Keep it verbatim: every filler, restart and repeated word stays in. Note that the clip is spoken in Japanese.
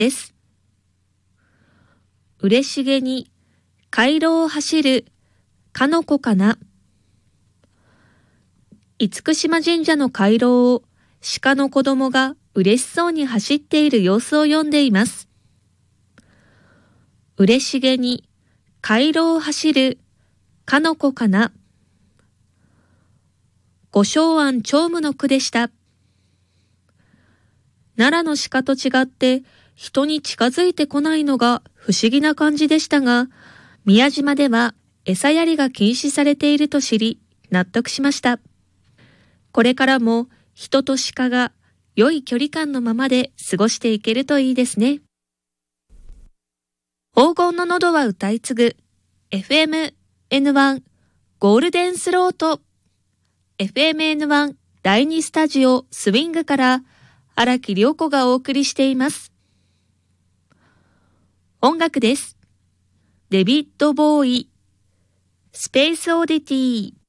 です。嬉しげに回廊を走るかの子かな。厳島神社の回廊を鹿の子供が嬉しそうに走っている様子を読んでいます。嬉しげに回廊を走るかの子かな。五正庵長夢の句でした。奈良の鹿と違って人に近づいてこないのが不思議な感じでしたが、宮島では餌やりが禁止されていると知り納得しました。これからも人と鹿が良い距離感のままで過ごしていけるといいですね。黄金の喉は歌い継ぐ エフエムエヌワン ゴールデンスロート エフエムエヌワン だいにスタジオスウィングから荒木涼子がお送りしています。音楽です。デビッド・ボーイ、スペース・オディティ。